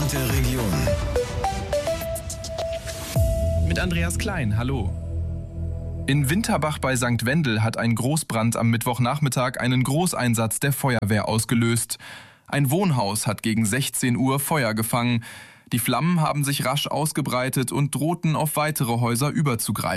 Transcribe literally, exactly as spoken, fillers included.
Meldung der Region. Mit Andreas Klein, hallo. In Winterbach bei Sankt Wendel hat ein Großbrand am Mittwochnachmittag einen Großeinsatz der Feuerwehr ausgelöst. Ein Wohnhaus hat gegen sechzehn Uhr Feuer gefangen. Die Flammen haben sich rasch ausgebreitet und drohten auf weitere Häuser überzugreifen.